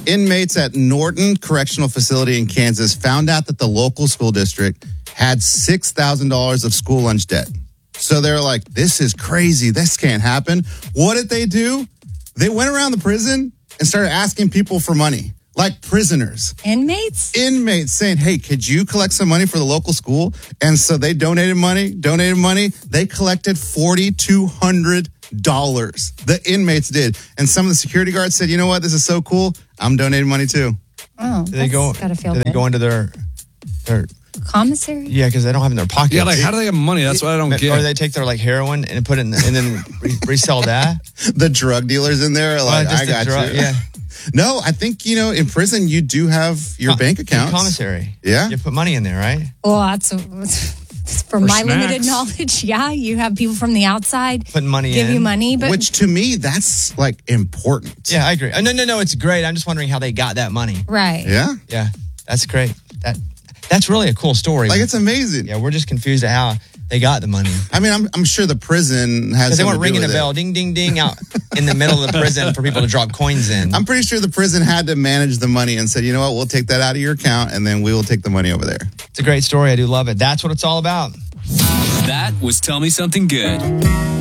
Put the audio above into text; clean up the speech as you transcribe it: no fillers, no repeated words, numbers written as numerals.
Inmates at Norton Correctional Facility in Kansas found out that the local school district had $6,000 of school lunch debt. So they're like, this is crazy. This can't happen. What did they do? They went around the prison and started asking people for money, like prisoners. Inmates? Inmates saying, hey, could you collect some money for the local school? And so they donated money. They collected $4,200. The inmates did. And some of the security guards said, you know what? This is so cool. I'm donating money too. Oh, do they go into their commissary? Yeah, because they don't have it in their pockets. Yeah, like how do they have money? That's what I don't get. Or they take their like heroin and put it in, and then resell that. The drug dealers in there are like, I got you. Yeah. No, I think, in prison you do have your bank account. Commissary. Yeah. You put money in there, right? Well, that's for my snacks. limited knowledge. Yeah, you have people from the outside putting money give in. you money, but which to me that's like important. Yeah, I agree. No, it's great. I'm just wondering how they got that money. right. Yeah. That's great. That's really a cool story. Like it's amazing. Yeah, we're just confused at how they got the money. I mean, I'm sure the prison has. Because they weren't ringing a bell, ding, ding, ding, out in the middle of the prison for people to drop coins in. I'm pretty sure the prison had to manage the money and said, you know what, we'll take that out of your account and then we will take the money over there. It's a great story. I do love it. That's what it's all about. That was Tell Me Something Good.